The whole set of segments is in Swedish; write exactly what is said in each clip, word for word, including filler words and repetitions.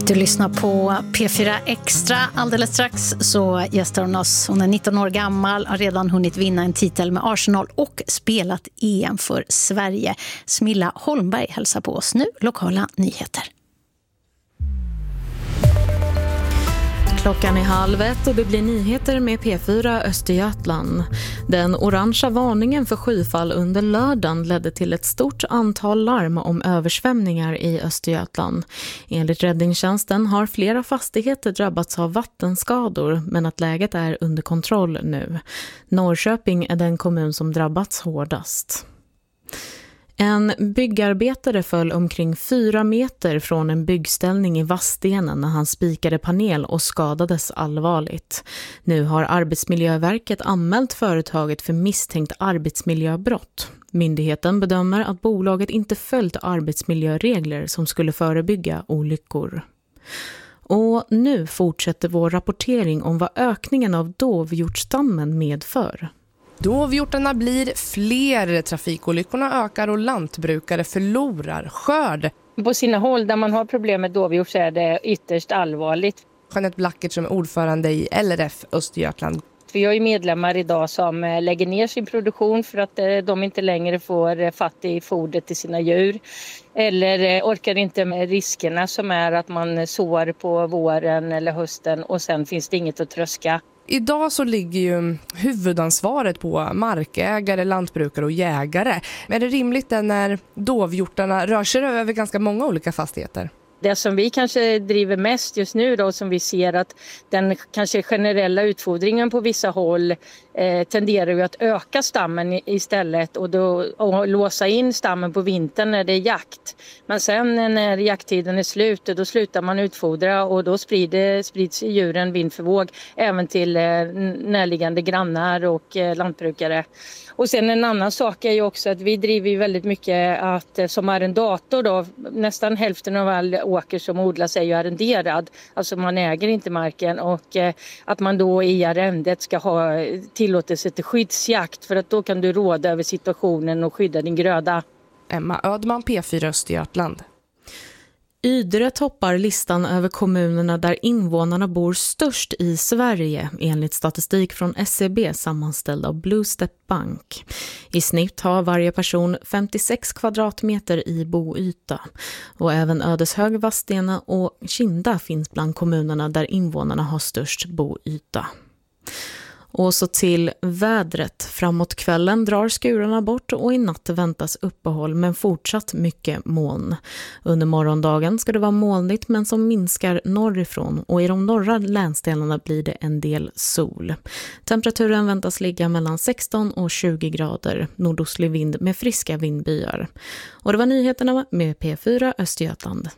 Du lyssnar på P fyra Extra. Alldeles strax så gästar hon oss. Hon är nitton år gammal, har redan hunnit vinna en titel med Arsenal och spelat E M för Sverige. Smilla Holmberg hälsar på oss nu. Lokala nyheter. Klockan är halv ett och det blir nyheter med P fyra Östergötland. Den orangea varningen för skyfall under lördagen ledde till ett stort antal larm om översvämningar i Östergötland. Enligt räddningstjänsten har flera fastigheter drabbats av vattenskador, men att läget är under kontroll nu. Norrköping är den kommun som drabbats hårdast. En byggarbetare föll omkring fyra meter från en byggställning i Vadstenen när han spikade panel och skadades allvarligt. Nu har Arbetsmiljöverket anmält företaget för misstänkt arbetsmiljöbrott. Myndigheten bedömer att bolaget inte följt arbetsmiljöregler som skulle förebygga olyckor. Och nu fortsätter vår rapportering om vad ökningen av dovhjortsstammen medför. Dovhjortarna blir fler, trafikolyckorna ökar och lantbrukare förlorar skörd. På sina håll där man har problem med dovhjort så är det ytterst allvarligt. Jeanette Blackert som är ordförande i L R F Östergötland. Vi har ju medlemmar idag som lägger ner sin produktion för att de inte längre får fatt i fodret till sina djur. Eller orkar inte med riskerna som är att man sår på våren eller hösten och sen finns det inget att tröska. Idag så ligger ju huvudansvaret på markägare, lantbrukare och jägare. Är det rimligt när dovhjortarna rör sig över ganska många olika fastigheter? Det som vi kanske driver mest just nu då, som vi ser att den kanske generella utfodringen på vissa håll eh, tenderar ju att öka stammen istället och då och låsa in stammen på vintern när det är jakt. Men sen när jakttiden är slut då slutar man utfodra och då sprider, sprids djuren vind för våg även till eh, närliggande grannar och eh, lantbrukare. Och sen en annan sak är ju också att vi driver ju väldigt mycket att som arrendator då, nästan hälften av all åker som odlas är ju arrenderad. Alltså man äger inte marken och eh, att man då i arrendet ska ha tillåtelse till skyddsjakt för att då kan du råda över situationen och skydda din gröda. Emma Ödman, P fyra Östergötland. Ydre toppar listan över kommunerna där invånarna bor störst i Sverige enligt statistik från S C B sammanställd av Blue Step Bank. I snitt har varje person femtiosex kvadratmeter i boyta och även Ödeshög, Vadstena och Kinda finns bland kommunerna där invånarna har störst boyta. Och så till vädret. Framåt kvällen drar skurarna bort och i natt väntas uppehåll men fortsatt mycket moln. Under morgondagen ska det vara molnigt men som minskar norrifrån och i de norra länsdelarna blir det en del sol. Temperaturen väntas ligga mellan sexton och tjugo grader, nordostlig vind med friska vindbyar. Och det var nyheterna med P fyra Östergötland.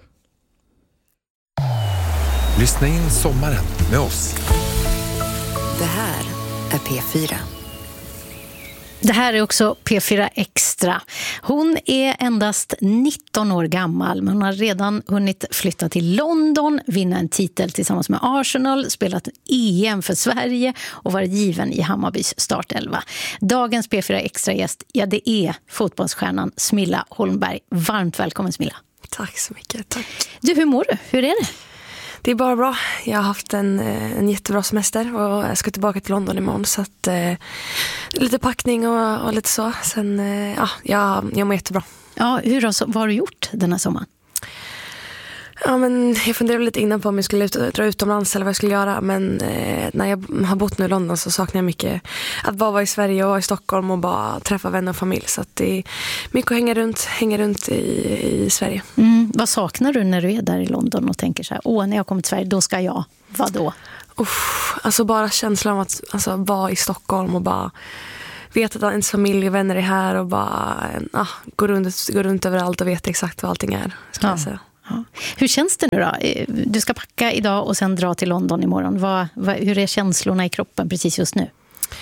Lyssna in sommaren med oss. Det här är P fyra. Det här är också P fyra Extra. Hon är endast nitton år gammal men hon har redan hunnit flytta till London, vinna en titel tillsammans med Arsenal, spelat E M för Sverige och varit given i Hammarbys startelva. Dagens P fyra Extra-gäst, ja det är fotbollsstjärnan Smilla Holmberg. Varmt välkommen Smilla. Tack så mycket, tack. Du, hur mår du? Hur är det? Det är bara bra. Jag har haft en, en jättebra semester och jag ska tillbaka till London imorgon så att eh, lite packning och, och lite så. Sen, eh, ja, jag, jag mår jättebra. Ja, hur har, vad har du gjort den här sommaren? Ja, men jag funderade lite innan på om jag skulle ut, dra utomlands eller vad jag skulle göra. Men eh, när jag har bott nu i London så saknar jag mycket att bara vara i Sverige och vara i Stockholm och bara träffa vänner och familj. Så att det är mycket att hänga runt, hänga runt i, i Sverige. Mm, vad saknar du när du är där i London och tänker så här, åh när jag kommer till Sverige då ska jag, vad då? Uff, alltså bara känslan av att alltså, vara i Stockholm och bara veta att ens familj och vänner är här och bara ah, gå, runt, gå runt överallt och veta exakt vad allting är, ska ja. jag säga. Ja. Hur känns det nu då? Du ska packa idag och sen dra till London imorgon. Vad, vad, hur är känslorna i kroppen precis just nu?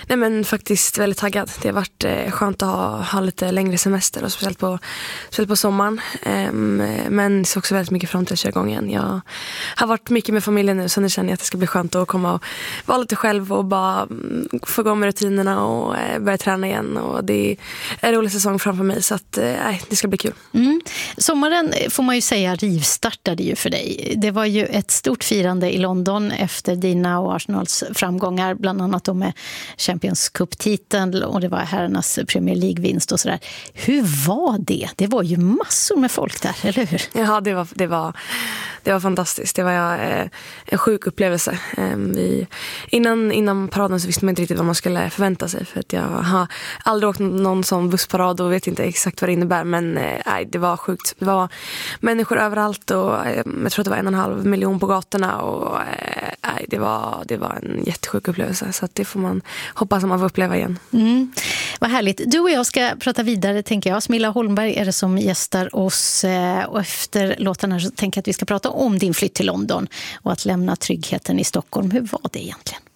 Nej, men faktiskt väldigt taggad. Det har varit eh, skönt att ha, ha lite längre semester och speciellt på, speciellt på sommaren. Um, men ser också väldigt mycket fram till att köra igång igen. Jag har varit mycket med familjen nu, så nu känner jag att det ska bli skönt att komma och vara lite själv och bara mm, få igång med rutinerna och eh, börja träna igen. Och det är en rolig säsong framför mig, så att, eh, det ska bli kul. Mm. Sommaren får man ju säga rivstartade ju för dig. Det var ju ett stort firande i London efter dina och Arsenals framgångar, bland annat då med Champions Cup-titeln, och det var herrarnas Premier League-vinst och sådär. Hur var det? Det var ju massor med folk där, eller hur? Ja, det var, det var, det var fantastiskt. Det var eh, en sjuk upplevelse. Eh, vi, innan, innan paraden så visste man inte riktigt vad man skulle förvänta sig, för att jag har aldrig åkt någon sån bussparad och vet inte exakt vad det innebär, men eh, det var sjukt. Det var människor överallt och eh, jag tror att det var en och en halv miljon på gatorna och eh, det, var, det var en jättesjuk upplevelse, så att det får man hoppas att man får uppleva igen. Mm. Vad härligt. Du och jag ska prata vidare, tänker jag. Smilla Holmberg är det som gästar oss, och efter låtarna så tänker jag att vi ska prata om din flytt till London och att lämna tryggheten i Stockholm. Hur var det egentligen?